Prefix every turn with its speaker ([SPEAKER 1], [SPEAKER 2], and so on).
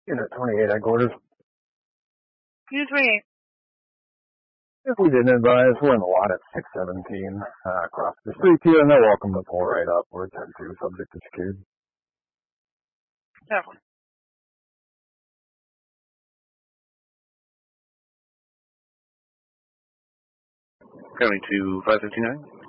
[SPEAKER 1] Unit 28 headquarters.
[SPEAKER 2] Unit 28.
[SPEAKER 1] If we didn't advise, we're in the lot at 617 across the street here, and they're welcome to pull right up. We're 10-2, subject to security.
[SPEAKER 2] Definitely.
[SPEAKER 3] Coming to 559.